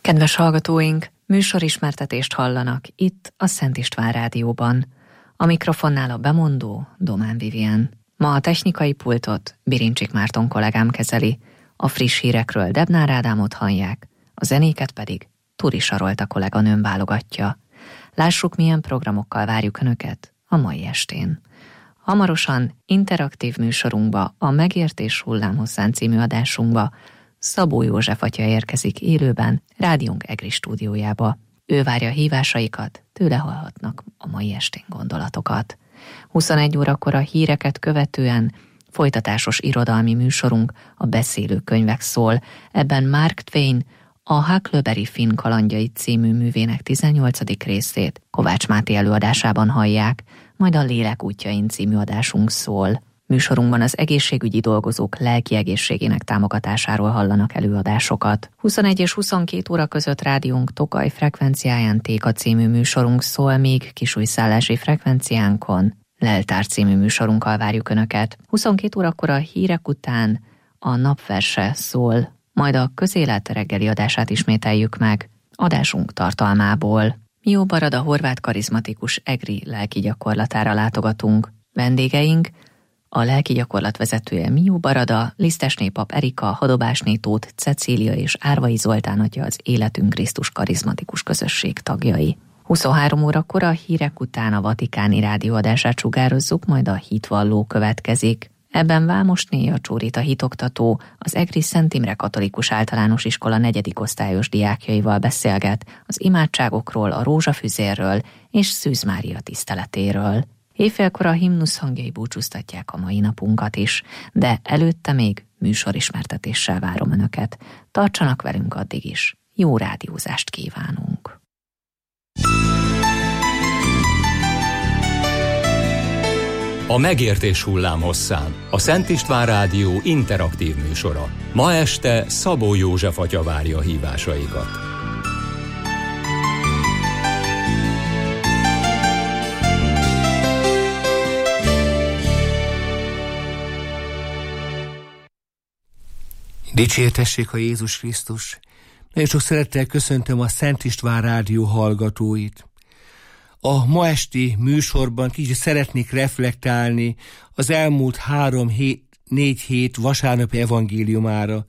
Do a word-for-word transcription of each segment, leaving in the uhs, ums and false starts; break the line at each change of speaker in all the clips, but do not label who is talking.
Kedves hallgatóink, műsorismertetést hallanak itt a Szent István Rádióban. A mikrofonnál a bemondó Domán Vivien. Ma a technikai pultot Birincsik Márton kollégám kezeli, a friss hírekről Debnár Ádámot hallják, a zenéket pedig Turi Sarolta kolléganőm válogatja. Lássuk, milyen programokkal várjuk Önöket a mai estén. Hamarosan interaktív műsorunkba, a Megértés hullámhosszán című adásunkba Szabó József atya érkezik élőben rádiónk egri stúdiójába. Ő várja hívásaikat, tőle hallhatnak a mai estén gondolatokat. huszonegy órakor a híreket követően folytatásos irodalmi műsorunk, a Beszélő könyvek szól. Ebben Mark Twain a Huckleberry Finn kalandjai című művének tizennyolcadik részét Kovács Máté előadásában hallják, majd a Lélek útjain című adásunk szól. Műsorunkban az egészségügyi dolgozók lelki egészségének támogatásáról hallanak előadásokat. huszonegy és huszonkét óra között rádiónk Tokaj frekvenciáján Téka című műsorunk szól, míg kisújszállási frekvenciánkon Leltár című műsorunkkal várjuk Önöket. huszonkét órakor a hírek után a napverse szól, majd a közélet reggeli adását ismételjük meg adásunk tartalmából. Mió Barada horvát karizmatikus egri lelki gyakorlatára látogatunk. Vendégeink a lelki gyakorlat vezetője Mió Barada, Lisztesné pap Erika, Hadobásné Tóth Cecília és Árvai Zoltán atya az Életünk Krisztus karizmatikus közösség tagjai. huszonhárom órakor a hírek után a vatikáni rádióadását sugározzuk, majd a hitvalló következik. Ebben Vámosné a Csórita hitoktató az egri Szent Imre Katolikus Általános Iskola negyedik osztályos diákjaival beszélget az imádságokról, a rózsafüzérről és Szűz Mária tiszteletéről. Éjfélkor a himnusz hangjai búcsúztatják a mai napunkat is, de előtte még műsorismertetéssel várom Önöket. Tartsanak velünk addig is. Jó rádiózást kívánunk!
A Megértés hullámhosszán, a Szent István Rádió interaktív műsora. Ma este Szabó József atya várja hívásaikat.
Dicsértessék a Jézus Krisztus! Nagyon sok szeretettel köszöntöm a Szent István Rádió hallgatóit. A ma esti műsorban kicsit szeretnék reflektálni az elmúlt három, hét, négy hét vasárnapi evangéliumára,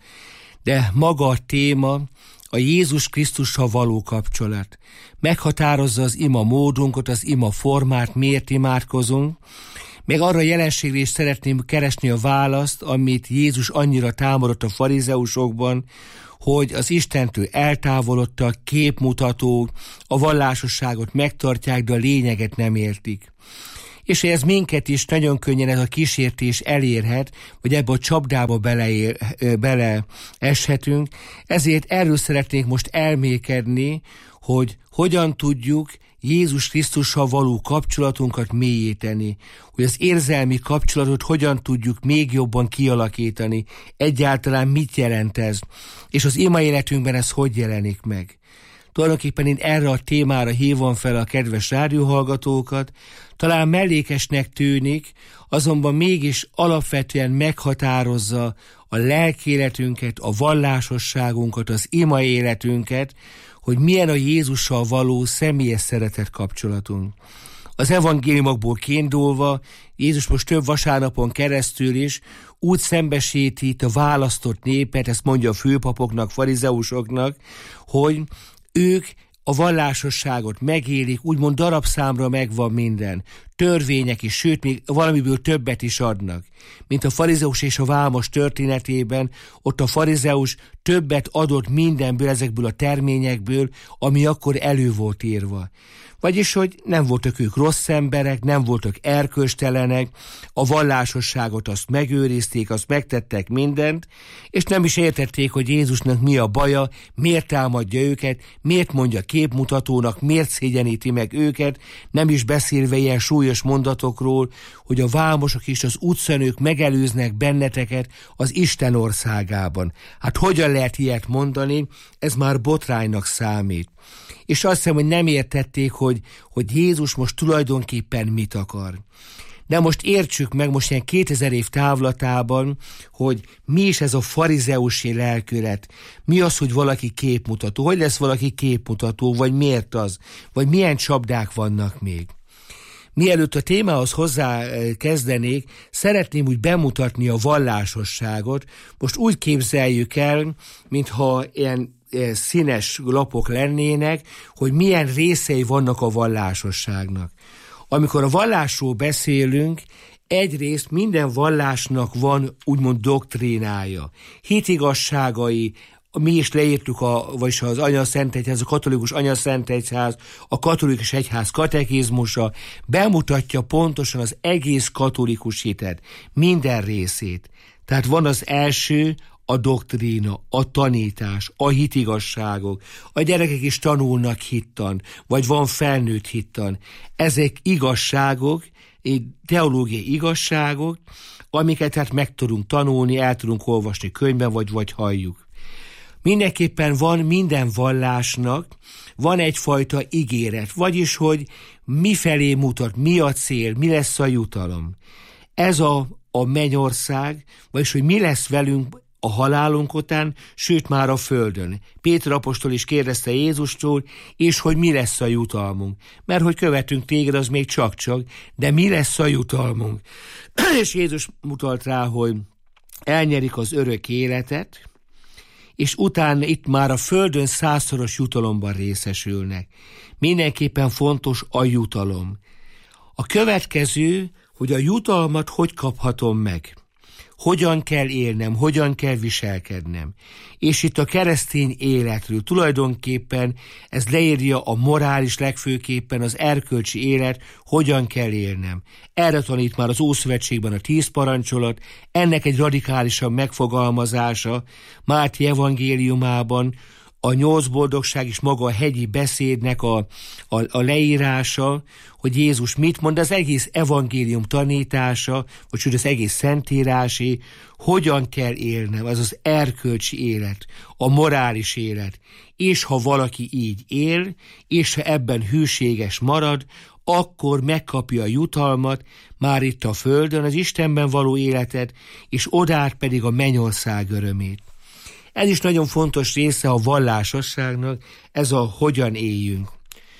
de maga a téma a Jézus Krisztussal való kapcsolat. Meghatározza az ima módunkat, az ima formát, miért imádkozunk, meg arra a jelenségre is szeretném keresni a választ, amit Jézus annyira támadott a farizeusokban, hogy az Istentől eltávolodtak, képmutatók, a vallásosságot megtartják, de a lényeget nem értik. És ez minket is nagyon könnyen ez a kísértés elérhet, vagy ebbe a csapdába beleér, beleeshetünk. Ezért erről szeretnék most elmélkedni, hogy hogyan tudjuk Jézus Krisztussal való kapcsolatunkat mélyíteni, hogy az érzelmi kapcsolatot hogyan tudjuk még jobban kialakítani, egyáltalán mit jelent ez, és az ima életünkben ez hogy jelenik meg. Tulajdonképpen én erre a témára hívom fel a kedves rádióhallgatókat, talán mellékesnek tűnik, azonban mégis alapvetően meghatározza a lelkéletünket, a vallásosságunkat, az ima életünket, hogy milyen a Jézussal való személyes szeretet kapcsolatunk. Az evangéliumokból kiindulva Jézus most több vasárnapon keresztül is úgy szembesíti itt a választott népet, ezt mondja a főpapoknak, farizeusoknak, hogy ők a vallásosságot megélik, úgymond darabszámra megvan minden. Törvények is, sőt, még valamiből többet is adnak. Mint a farizeus és a vámos történetében, ott a farizeus többet adott mindenből, ezekből a terményekből, ami akkor elő volt írva. Vagyis, hogy nem voltak ők rossz emberek, nem voltak erkölcstelenek, a vallásosságot azt megőrizték, azt megtettek mindent, és nem is értették, hogy Jézusnak mi a baja, miért támadja őket, miért mondja képmutatónak, miért szégyeníti meg őket, nem is beszélve ilyen súlyos mondatokról, hogy a vámosok és az utcanők megelőznek benneteket az Isten országában. Hát hogyan lehet ilyet mondani? Ez már botránynak számít. És azt hiszem, hogy nem értették, hogy, hogy Jézus most tulajdonképpen mit akar. De most értsük meg most ilyen kétezer év távlatában, hogy mi is ez a farizeusi lelkület. Mi az, hogy valaki képmutató? Hogy lesz valaki képmutató? Vagy miért az? Vagy milyen csapdák vannak még? Mielőtt a témához hozzá kezdenék, szeretném úgy bemutatni a vallásosságot. Most úgy képzeljük el, mintha ilyen színes lapok lennének, hogy milyen részei vannak a vallásosságnak. Amikor a vallásról beszélünk, egyrészt minden vallásnak van úgymond doktrínája, hitigazságai, mi is leírtuk, a, vagyis az anyaszentegyház, a katolikus anyaszentegyház, a katolikus egyház katekizmusa bemutatja pontosan az egész katolikus hitet, minden részét. Tehát van az első, a doktrína, a tanítás, a hitigasságok. A gyerekek is tanulnak hittan, vagy van felnőtt hittan. Ezek igazságok, teológiai igazságok, amiket hát meg tudunk tanulni, el tudunk olvasni könyvben, vagy, vagy halljuk. Mindenképpen van minden vallásnak, van egyfajta ígéret, vagyis, hogy mifelé mutat, mi a cél, mi lesz a jutalom. Ez a, a mennyország, vagyis, hogy mi lesz velünk a halálunk után, sőt már a földön. Péter apostol is kérdezte Jézustól, és hogy mi lesz a jutalmunk. Mert hogy követünk téged, az még csak-csak, de mi lesz a jutalmunk? És Jézus mutalt rá, hogy elnyerik az örök életet, és utána itt már a földön százszoros jutalomban részesülnek. Mindenképpen fontos a jutalom. A következő, hogy a jutalmat hogy kaphatom meg. Hogyan kell élnem, hogyan kell viselkednem. És itt a keresztény életről tulajdonképpen ez leírja a morális, legfőképpen az erkölcsi élet, hogyan kell élnem. Erre tanít már az Ószövetségben a tíz parancsolat, ennek egy radikálisabb megfogalmazása Máté evangéliumában, a nyolc boldogság és maga a hegyi beszédnek a, a, a leírása, hogy Jézus mit mond, az egész evangélium tanítása, vagy hogy az egész szentírásé, hogyan kell élnem, az az erkölcsi élet, a morális élet. És ha valaki így él, és ha ebben hűséges marad, akkor megkapja a jutalmat, már itt a földön, az Istenben való életet, és odát pedig a mennyország örömét. Ez is nagyon fontos része a vallásosságnak, ez a hogyan éljünk.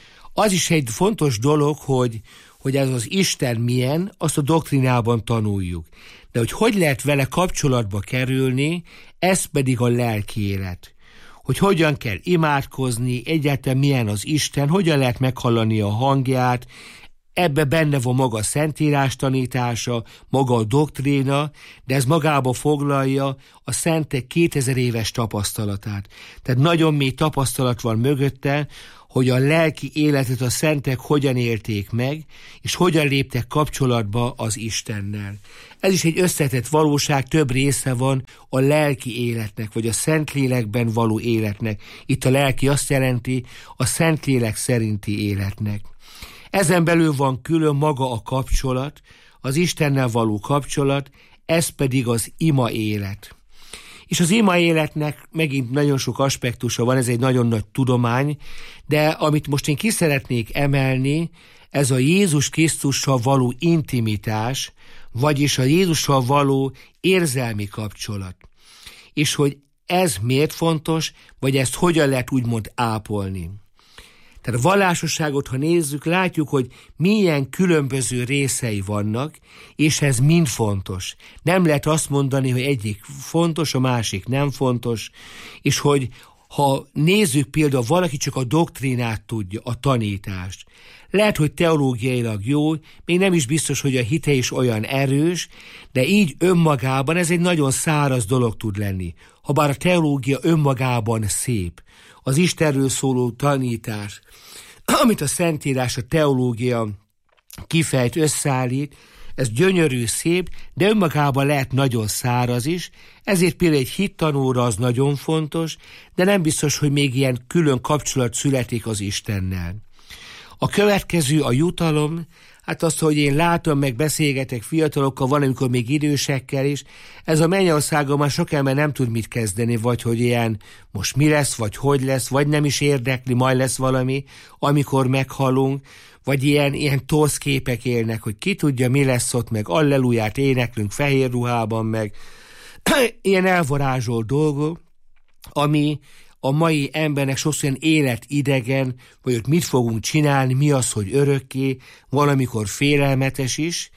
Az is egy fontos dolog, hogy, hogy ez az Isten milyen, azt a doktrinában tanuljuk. De hogy hogy lehet vele kapcsolatba kerülni, ez pedig a lelki élet. Hogy hogyan kell imádkozni, egyáltalán milyen az Isten, hogyan lehet meghallani a hangját, ebbe benne van maga a szentírás tanítása, maga a doktrína, de ez magába foglalja a szentek kétezer éves tapasztalatát. Tehát nagyon mély tapasztalat van mögötte, hogy a lelki életet a szentek hogyan élték meg, és hogyan léptek kapcsolatba az Istennel. Ez is egy összetett valóság, több része van a lelki életnek, vagy a Szentlélekben való életnek. Itt a lelki azt jelenti, a Szentlélek szerinti életnek. Ezen belül van külön maga a kapcsolat, az Istennel való kapcsolat, ez pedig az ima élet. És az ima életnek megint nagyon sok aspektusa van, ez egy nagyon nagy tudomány, de amit most én ki szeretnék emelni, ez a Jézus Krisztussal való intimitás, vagyis a Jézussal való érzelmi kapcsolat. És hogy ez miért fontos, vagy ezt hogyan lehet úgymond ápolni. Tehát a vallásosságot, ha nézzük, látjuk, hogy milyen különböző részei vannak, és ez mind fontos. Nem lehet azt mondani, hogy egyik fontos, a másik nem fontos, és hogy ha nézzük például, valaki csak a doktrínát tudja, a tanítást. Lehet, hogy teológiailag jó, még nem is biztos, hogy a hite is olyan erős, de így önmagában ez egy nagyon száraz dolog tud lenni. Habár a teológia önmagában szép, az Istenről szóló tanítás, amit a Szentírás, a teológia kifejt, összeállít, ez gyönyörű, szép, de önmagában lehet nagyon száraz is, ezért például egy hittanóra az nagyon fontos, de nem biztos, hogy még ilyen külön kapcsolat születik az Istennel. A következő a jutalom, hát azt, hogy én látom, meg beszélgetek fiatalokkal, van, amikor még idősekkel is, ez a mennyországon már sok ember nem tud mit kezdeni, vagy hogy ilyen most mi lesz, vagy hogy lesz, vagy nem is érdekli, majd lesz valami, amikor meghalunk, vagy ilyen, ilyen torz képek élnek, hogy ki tudja, mi lesz ott, meg alleluját éneklünk fehér ruhában, meg ilyen elvarázsolt dolgok, ami a mai embernek sokszor ilyen életidegen, vagy hogy mit fogunk csinálni, mi az, hogy örökké, valamikor félelmetes is,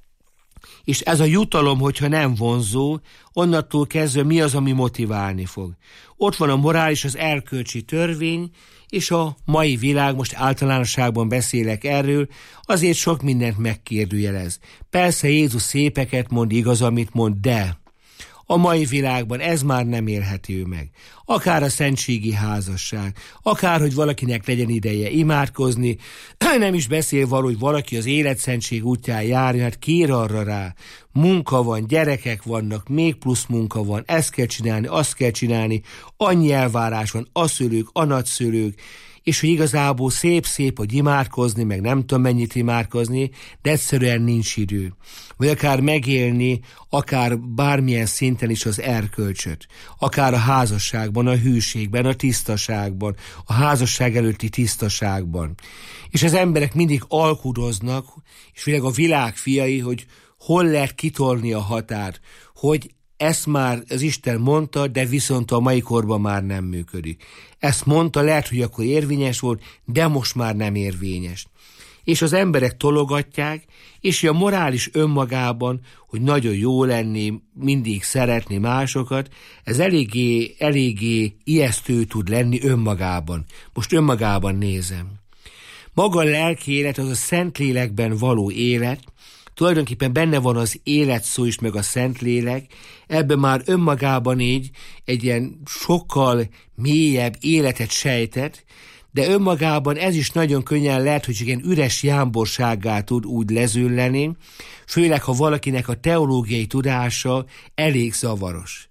és ez a jutalom, hogyha nem vonzó, onnantól kezdve mi az, ami motiválni fog. Ott van a morális, az erkölcsi törvény, és a mai világ, most általánosságban beszélek erről, azért sok mindent megkérdőjelez. Persze Jézus szépeket mond, igaz, amit mond, de a mai világban ez már nem élhető meg. Akár a szentségi házasság, akár, hogy valakinek legyen ideje imádkozni, nem is beszél való, hogy valaki az életszentség útján járja, hát kér arra rá. Munka van, gyerekek vannak, még plusz munka van, ezt kell csinálni, azt kell csinálni, annyi elvárás van, a szülők, a nagyszülők, és hogy igazából szép-szép, hogy imádkozni, meg nem tudom mennyit imádkozni, de egyszerűen nincs idő. Vagy akár megélni, akár bármilyen szinten is az erkölcsöt. Akár a házasságban, a hűségben, a tisztaságban, a házasság előtti tisztaságban. És az emberek mindig alkudoznak, és főleg a világ fiai, hogy hol lehet kitolni a határt, hogy ezt már az Isten mondta, de viszont a mai korban már nem működik. Ezt mondta, lehet, hogy akkor érvényes volt, de most már nem érvényes. És az emberek tologatják, és a morális önmagában, hogy nagyon jó lenni, mindig szeretni másokat, ez eléggé, eléggé ijesztő tud lenni önmagában. Most önmagában nézem. Maga a lelki élet az a Szentlélekben való élet, tulajdonképpen benne van az élet szó is, meg a Szentlélek, ebben már önmagában így egy ilyen sokkal mélyebb életet sejtett, de önmagában ez is nagyon könnyen lehet, hogy csak ilyen üres jámborsággá tud úgy lezülleni, főleg, ha valakinek a teológiai tudása elég zavaros.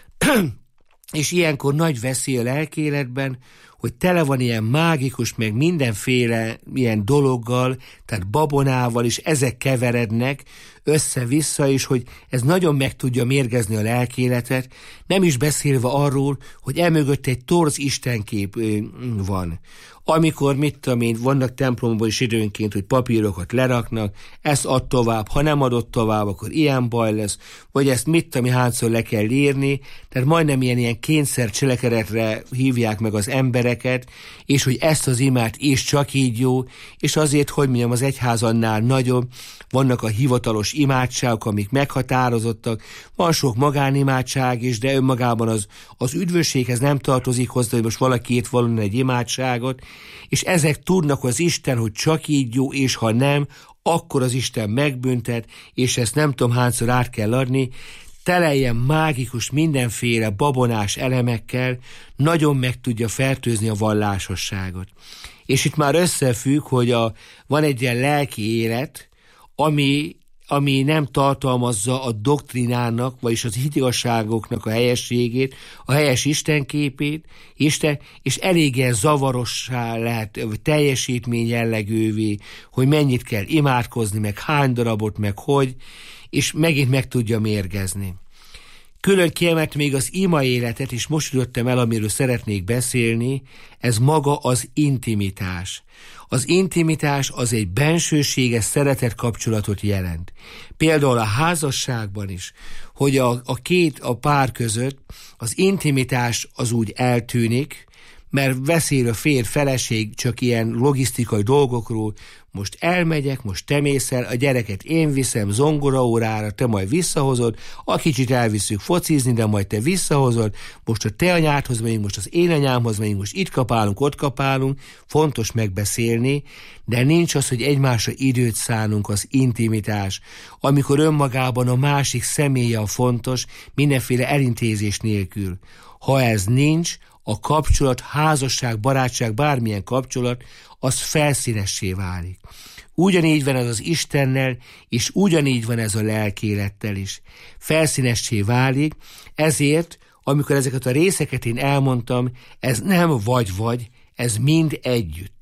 És ilyenkor nagy veszély a lelkéletben, hogy tele van ilyen mágikus, meg mindenféle ilyen dologgal, tehát babonával, és ezek keverednek össze-vissza is, hogy ez nagyon meg tudja mérgezni a lelkéletet, nem is beszélve arról, hogy emögött egy torz istenkép van. Amikor, mit tudom én, vannak templomban is időnként, hogy papírokat leraknak, ezt ad tovább, ha nem adott tovább, akkor ilyen baj lesz, vagy ezt mit tudom én, hányszor le kell írni, tehát majdnem ilyen, ilyen kényszer cselekedetre hívják meg az embereket, és hogy ezt az imát is csak így jó, és azért, hogy mondjam, az egyház annál nagyobb, vannak a hivatalos imádságok, amik meghatározottak, van sok magánimádság is, de önmagában az, az üdvösséghez nem tartozik hozzá, hogy most valaki ért valami egy imádságot, és ezek tudnak az Isten, hogy csak így jó, és ha nem, akkor az Isten megbüntet, és ezt nem tudom hányszor át kell adni, tele ilyen mágikus, mindenféle babonás elemekkel nagyon meg tudja fertőzni a vallásosságot. És itt már összefügg, hogy a, van egy ilyen lelki élet, ami, ami nem tartalmazza a doktrinának, vagyis az igazságoknak a helyességét, a helyes Istenképét, Isten, és eléggé zavarossá lehet, teljesítmény jellegűvé, hogy mennyit kell imádkozni, meg hány darabot, meg hogy, és megint meg tudja mérgezni. Külön kiemelt még az ima életet, és most jutottam el, amiről szeretnék beszélni, ez maga az intimitás. Az intimitás az egy bensőséges szeretet kapcsolatot jelent. Például a házasságban is, hogy a, a két, a pár között az intimitás az úgy eltűnik, mert beszél a férj-feleség csak ilyen logisztikai dolgokról, most elmegyek, most te mész el, a gyereket én viszem zongoraórára, te majd visszahozod, a kicsit elviszük focizni, de majd te visszahozod, most a te anyádhoz megyünk, most az én anyámhoz megyünk, most itt kapálunk, ott kapálunk, fontos megbeszélni, de nincs az, hogy egymásra időt szánunk, az intimitás, amikor önmagában a másik személye a fontos, mindenféle elintézés nélkül. Ha ez nincs, a kapcsolat, házasság, barátság, bármilyen kapcsolat, az felszínessé válik. Ugyanígy van ez az Istennel, és ugyanígy van ez a lelkélettel is. Felszínessé válik, ezért, amikor ezeket a részeket én elmondtam, ez nem vagy-vagy, ez mind együtt.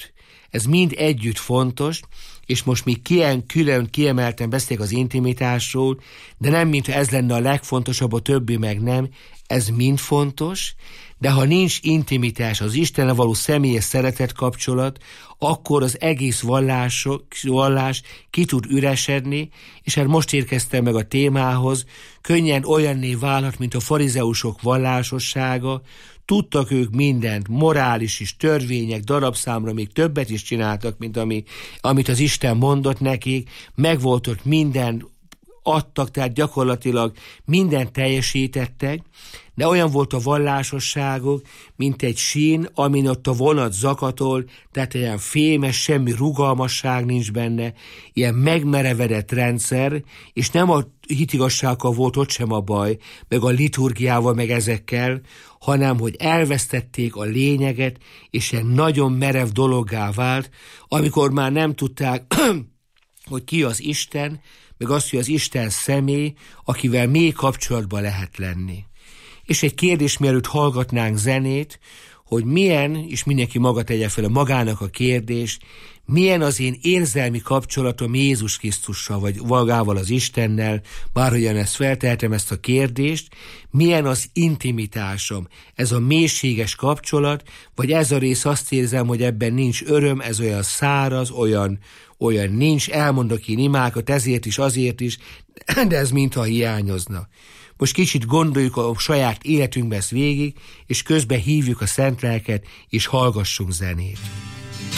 ez mind együtt fontos, és most még kien, külön kiemelten beszélek az intimitásról, de nem mintha ez lenne a legfontosabb, a többi meg nem, ez mind fontos, de ha nincs intimitás, az Istennel való személyes szeretet kapcsolat, akkor az egész vallások, vallás ki tud üresedni, és hát most érkeztem meg a témához, könnyen olyanné válhat, mint a farizeusok vallásossága. Tudtak ők mindent, morális is, törvények, darabszámra még többet is csináltak, mint ami, amit az Isten mondott nekik, megvolt ott minden, adtak, tehát gyakorlatilag mindent teljesítettek, de olyan volt a vallásosságok, mint egy sín, amin ott a vonat zakatol, tehát ilyen fémes, semmi rugalmasság nincs benne, ilyen megmerevedett rendszer, és nem a hitigassággal volt ott sem a baj, meg a liturgiával, meg ezekkel, hanem hogy elvesztették a lényeget, és egy nagyon merev dologgá vált, amikor már nem tudták, hogy ki az Isten, meg azt, hogy az Isten személy, akivel mély kapcsolatban lehet lenni. És egy kérdés, mielőtt hallgatnánk zenét, hogy milyen, és mindenki maga tegye fel a magának a kérdést, milyen az én érzelmi kapcsolatom Jézus Krisztussal, vagy magával az Istennel, bárhogyan ezt feltehetem ezt a kérdést, milyen az intimitásom, ez a mélységes kapcsolat, vagy ez a rész azt érzem, hogy ebben nincs öröm, ez olyan száraz, olyan, olyan nincs, elmondok én imákat, ezért is, azért is, de ez mintha hiányozna. Most kicsit gondoljuk a saját életünkbe ezt végig, és közben hívjuk a Szent Lelket, és hallgassunk zenét.